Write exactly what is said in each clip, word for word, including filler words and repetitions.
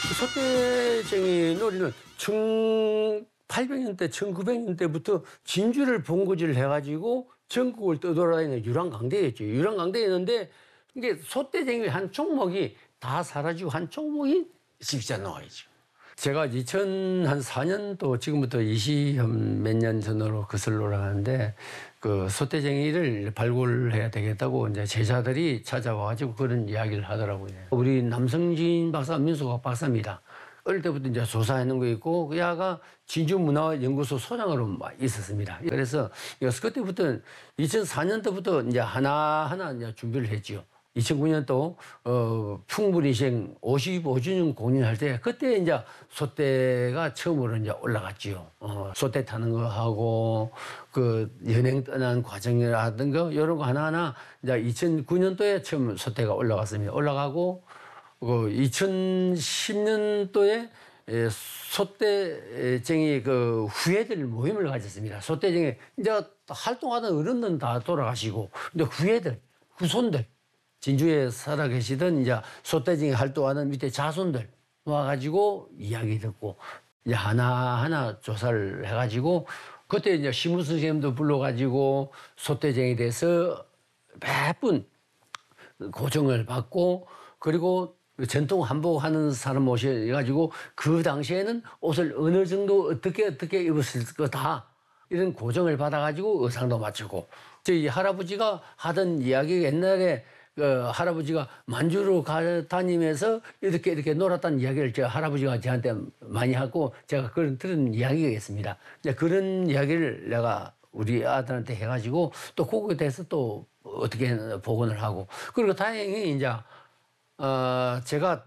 소떼쟁이 놀이는 천팔백 년대, 천구백 년대부터 진주를 본거지를 해가지고 전국을 떠돌아다니는 유랑강대였죠. 유랑강대였는데 이게 소떼쟁이 한 종목이 다 사라지고 한 종목이 십자노아이죠. 제가 이천사 년도 지금부터 이십 몇 년 전으로 거슬러 가는데 그 소떼쟁이를 발굴해야 되겠다고 이제 제자들이 찾아와가지고 그런 이야기를 하더라고요. 우리 남성진 박사, 민수학 박사입니다. 어릴 때부터 이제 조사하는 거 있고 그 야가 진주문화연구소 소장으로 있었습니다. 그래서 그때부터 이천사 년도부터 이제 하나하나 이제 준비를 했지요. 이천구 년도 어, 풍물인생 오십오 주년 공연할 때 그때 이제 소떼가 처음으로 이제 올라갔지요. 어, 소떼 타는 거 하고 그 연행 떠난 과정이라든가 이런 거 하나하나 이제 이천구 년도에 처음 소떼가 올라갔습니다. 올라가고 그 이천십 년도에 예, 소떼쟁이 그 후예들 모임을 가졌습니다. 소떼쟁이 이제 활동하던 어른들은 다 돌아가시고 근데 후예들, 후손들 진주에 살아계시던 이제 소떼쟁이 활동하는 밑에 자손들 와가지고 이야기 듣고 이제 하나하나 조사를 해가지고 그때 이제 시무 선생님도 불러가지고 소떼쟁이에 대해서 몇 분 고정을 받고 그리고 전통 한복하는 사람 모셔가지고 그 당시에는 옷을 어느 정도 어떻게 어떻게 입었을 거다 이런 고정을 받아가지고 의상도 맞추고 저희 할아버지가 하던 이야기 옛날에 그 할아버지가 만주로 가 다니면서 이렇게 이렇게 놀았다는 이야기를 제 할아버지가 저한테 많이 하고 제가 그런 들은 이야기가 있습니다. 이제 그런 이야기를 내가 우리 아들한테 해가지고 또 그거에 대해서 또 어떻게 복원을 하고 그리고 다행히 이제 어 제가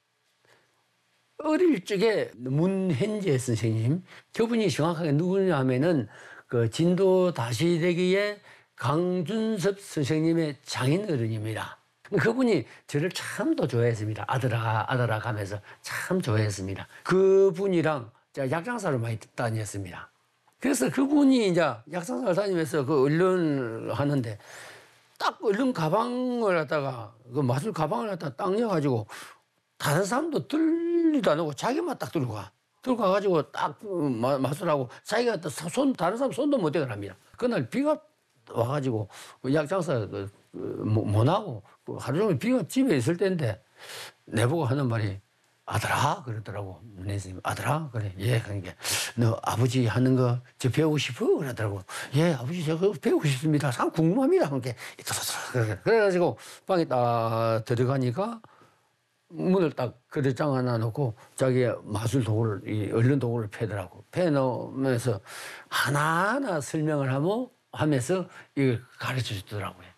어릴 적에 문현재 선생님 저분이 정확하게 누구냐 하면은 그 진도 다시대기의 강준섭 선생님의 장인어른입니다. 그분이 저를 참 더 좋아했습니다. 아들아, 아들아 가면서 참 좋아했습니다. 그분이랑 제가 약장사를 많이 다녔습니다. 그래서 그분이 이제 약장사를 다니면서 그 언론을 하는데 딱 언론 가방을 갖다가 그 마술 가방을 갖다가 딱 넣어가지고 다른 사람도 들리도 안 하고 자기만 딱 들고 가. 들고 가가지고 딱 마술하고 자기가 또 손, 다른 사람 손도 못 대고 합니다. 그날 비가 와가지고 약장사 그, 그, 못하고 하루 종일 비가 집에 있을 때인데 내보고 하는 말이 아들아 그러더라고. 네 선생님 아들아 그래 예 그러니까 너 아버지 하는 거 저 배우고 싶어 그러더라고. 예 아버지 저 그거 배우고 싶습니다. 참 궁금합니다. 그렇게 그래가지고 방에 딱 들어가니까 문을 딱 그릇장 하나 놓고 자기 마술 도구를 이 얼른 도구를 패더라고. 패 놓으면서 하나하나 설명을 하고 하면서 이걸 가르쳐 주더라고요.